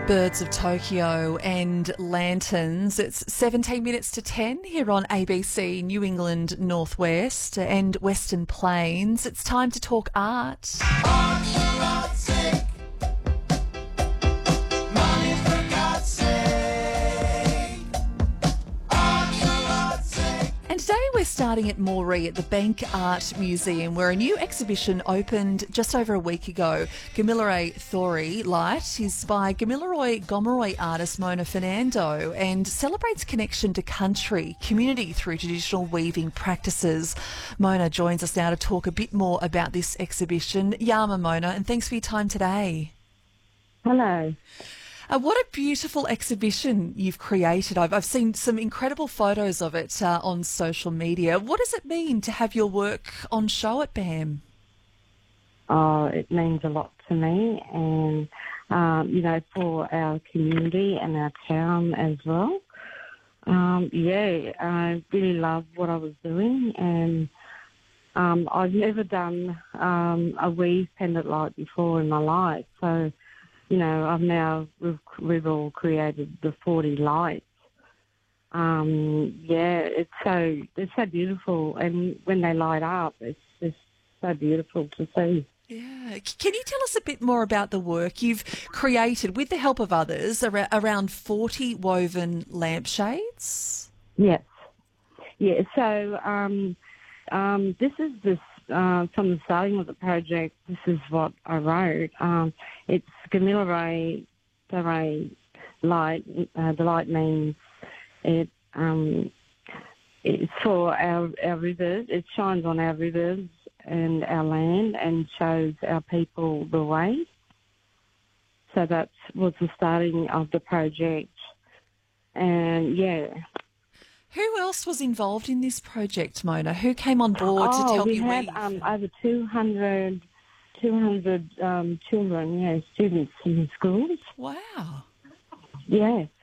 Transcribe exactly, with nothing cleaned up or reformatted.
Birds of Tokyo and Lanterns. It's seventeen minutes to ten here on A B C New England Northwest and Western Plains. It's time to talk art. Art for art's sake. Money for God's sake. Art for art's sake. And today we're starting at Moree at the Bank Art Museum, where a new exhibition opened just over a week ago. Gamilaroi Thori Light is by Gamilaroi Gomeroi artist Mona Fernando and celebrates connection to country, community through traditional weaving practices. Mona joins us now to talk a bit more about this exhibition. Yama Mona, and thanks for your time today. Hello. Uh, what a beautiful exhibition you've created. I've, I've seen some incredible photos of it uh, on social media. What does it mean to have your work on show at B A M? Oh, it means a lot to me and, um, you know, for our community and our town as well. Um, yeah, I really love what I was doing and um, I've never done um, a weave pendant light before in my life. So, you know, I've now, we've, we've all created the forty lights. Um, yeah, it's so, it's so beautiful. And when they light up, it's just so beautiful to see. Yeah. Can you tell us a bit more about the work you've created with the help of others, ar- around forty woven lampshades? Yes. Yeah, so um, um, this is this, uh, from the starting of the project, this is what I wrote. Um, it's Gamilaroi Thori Light. Uh, the light means it, um, it's for our, our rivers. It shines on our rivers and our land and shows our people the way. So that was the starting of the project. And, yeah. Who else was involved in this project, Mona? Who came on board oh, to help we you had weave? um, over two hundred, two hundred um, children, yeah, students in the schools. Wow. Yeah,